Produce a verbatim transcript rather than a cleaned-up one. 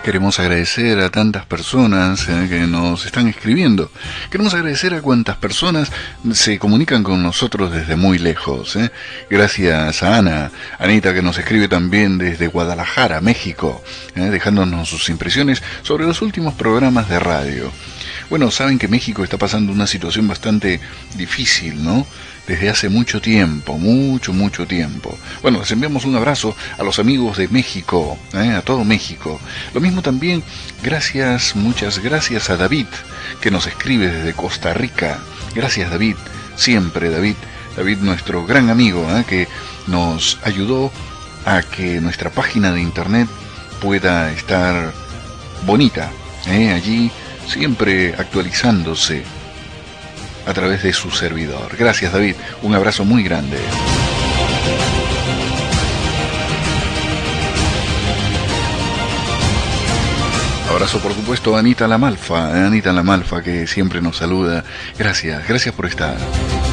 Queremos agradecer a tantas personas eh, que nos están escribiendo. Queremos agradecer a cuantas personas se comunican con nosotros desde muy lejos. Eh. Gracias a Ana, Anita, que nos escribe también desde Guadalajara, México, eh, dejándonos sus impresiones sobre los últimos programas de radio. Bueno, saben que México está pasando una situación bastante difícil, ¿no? Desde hace mucho tiempo, mucho, mucho tiempo. Bueno, les enviamos un abrazo a los amigos de México, ¿eh? A todo México. Lo mismo también, gracias, muchas gracias a David, que nos escribe desde Costa Rica. Gracias, David, siempre David. David, nuestro gran amigo, ¿eh? Que nos ayudó a que nuestra página de internet pueda estar bonita, ¿eh? Allí siempre actualizándose a través de su servidor. Gracias, David, un abrazo muy grande. Abrazo, por supuesto, a Anita Lamalfa, a Anita Lamalfa, que siempre nos saluda. Gracias, gracias por estar.